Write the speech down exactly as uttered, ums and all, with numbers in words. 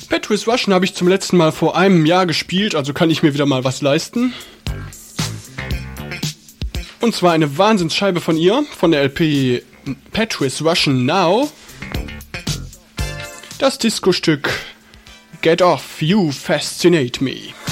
Bad with Russian habe ich zum letzten Mal vor einem Jahr gespielt, also kann ich mir wieder mal was leisten. Und zwar eine Wahnsinnsscheibe von ihr, von der L P Bad with Russian Now. Das Disco-Stück Get Off, You Fascinate Me.